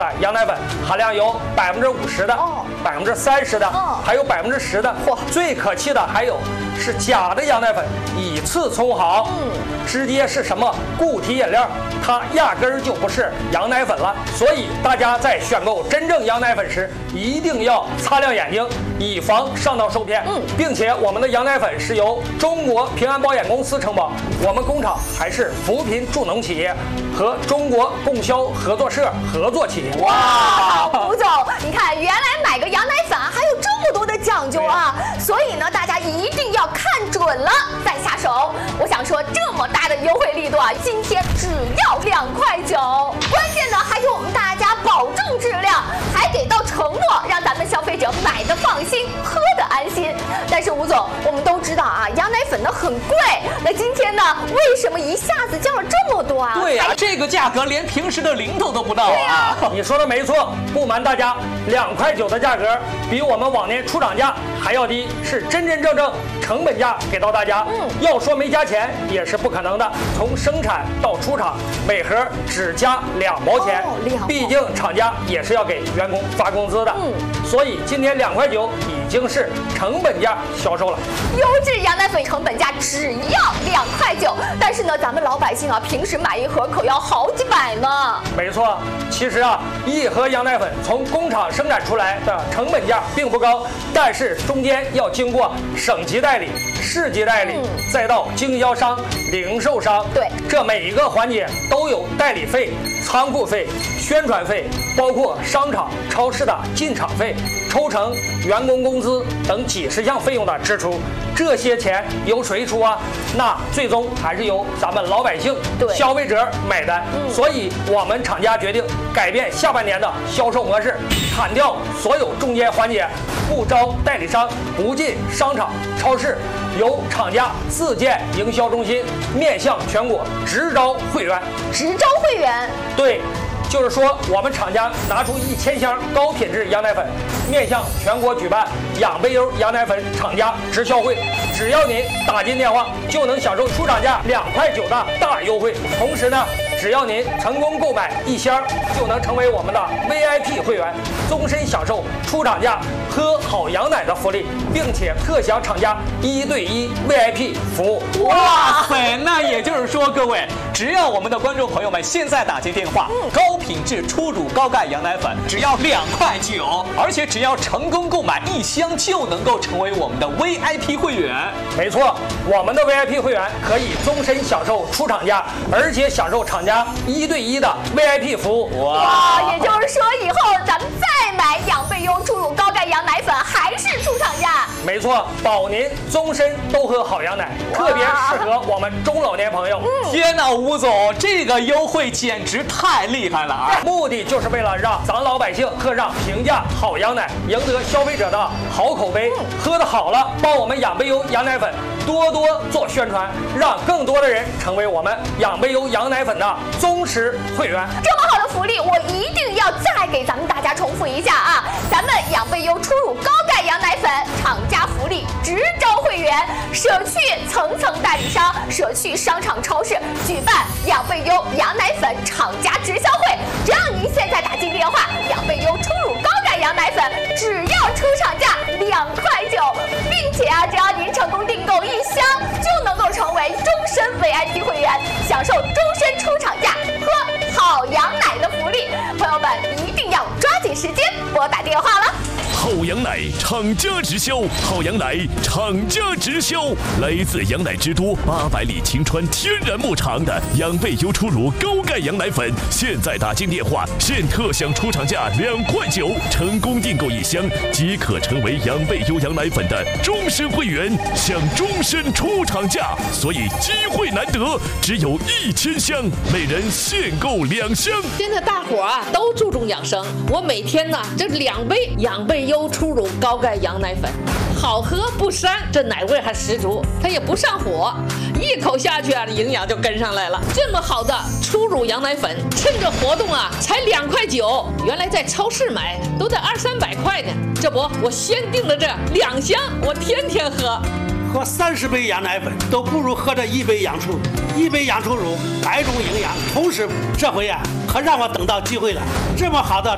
羊奶粉含量有50%的、30%的，还有10%的。最可气的还有是假的羊奶粉，以次充好，直接是什么固体饮料，它压根儿就不是羊奶粉了。所以大家在选购真正羊奶粉时，一定要擦亮眼睛，以防上当受骗。并且我们的羊奶粉是由中国平安保险公司承保，我们工厂还是扶贫助农企业和中国供销合作社合作企业。 哇，吴总，你看，原来买个羊奶粉还有这么多的讲究啊！所以呢，大家一定要看准了再下手。我想说，这么大的优惠力度啊，今天只要2.9块，关键呢还给我们大家保证质量，还给到承诺，让咱们消费者买的放心，喝的安心。但是吴总，我们都知道啊，羊奶粉呢很贵，那今天呢，为什么一下子降了这么多啊？ 对呀，这个价格连平时的零头都不到啊！ 你说的没错，不瞒大家，2.9块的价格比我们往年出厂价还要低，是真真正正成本价给到大家。要说没加钱也是不可能的，从生产到出厂，每盒只加2毛钱，毕竟厂家也是要给员工发工资的。所以今天2.9块已经是成本价销售了。 优质羊奶粉成本价只要2.9块，但是呢，咱们老百姓啊，平时买一盒可要好几百呢。 没错，其实啊，一盒羊奶粉从工厂生产出来的成本价并不高，但是中间要经过省级代理、市级代理，再到经销商、零售商， 对， 这每一个环节都有代理费、仓库费、宣传费，包括商场、超市的进场费、抽成、员工工资等几十项费用的支出。这些钱由谁出啊？那最终还是由咱们老百姓、消费者买单。所以我们厂家决定改变下半年的销售模式，砍掉所有中间环节，不招代理商，不进商场、超市，由厂家自建营销中心，面向全国直招会员。 直招会员？ 对。就是说，我们厂家拿出1000箱高品质羊奶粉，面向全国举办养贝优羊奶粉厂家直销会，只要您打进电话，就能享受出厂价2.9块的大优惠。同时呢，只要您成功购买1箱，就能成为我们的 VIP 会员，终身享受出厂价喝好羊奶的福利，并且特享厂家1对1 VIP 服务。 哇塞，那也就是说，各位，只要我们的观众朋友们现在打进电话，高品质初乳高钙羊奶粉只要2.9块，而且只要成功购买1箱就能够成为我们的 VIP 会员。 没错，我们的 VIP 会员可以终身享受出厂价，而且享受厂家1对1的 VIP 服务。 哇，也就是说以后咱们再买养贝优初乳高钙羊奶粉还是出厂价。 没错，保您终身都喝好羊奶，特别适合我们中老年朋友。 天哪，吴总，这个优惠简直太厉害了啊！ 目的就是为了让咱老百姓喝上平价好羊奶，赢得消费者的好口碑。喝得好了，帮我们养贝优羊奶粉多多做宣传，让更多的人成为我们养贝优羊奶粉的忠实会员。 这么好的福利，我一定要再给咱们大家重复一下啊！咱们养贝优初乳高钙羊奶粉厂家福利直招会员，舍去层层代理商，舍去商场超市，举办养贝优羊奶粉厂家直销会。只要您现在打进电话，养贝优初乳高钙羊奶粉只要出厂价2.9块，并且啊，只要您成功订购1箱，就能够成为终身 VIP 会员，享受终身出厂价喝好羊奶的福利。朋友们一定要抓紧时间拨打电话了。 好羊奶厂家直销，好羊奶厂家直销，来自羊奶之都800里晴川天然牧场的养贝优初乳高钙羊奶粉，现在打进电话，现特享出厂价2.9块，成功订购1箱即可成为养贝优羊奶粉的终身会员，享终身出厂价。所以机会难得，只有1000箱，每人限购2箱。 现在大伙啊都注重养生，我每天呢这2杯养贝优初乳高钙羊奶粉，好喝不膻，这奶味还十足，它也不上火，一口下去啊，营养就跟上来了。这么好的初乳羊奶粉，趁着活动啊，才2.9块，原来在超市买都得200-300块呢。这不，我先订了这2箱，我天天喝。 喝30杯羊奶粉都不如喝这1杯羊初乳，1杯羊初乳百种营养，同时这回啊可让我等到机会了，这么好的